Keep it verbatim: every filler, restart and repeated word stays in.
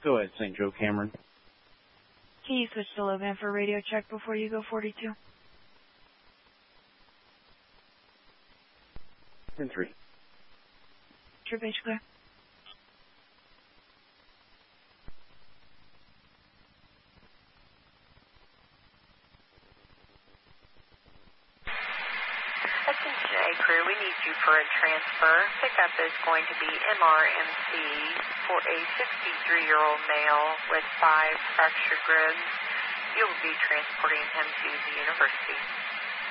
Go ahead, Saint Joe Cameron. Can you switch to low band for a radio check before you go forty-two? ten three. True base clear. Attention A crew, we need you for a transfer. Pickup is going to be M R M C for a sixty-three-year-old male with five fractured ribs. You will be transporting him to the university.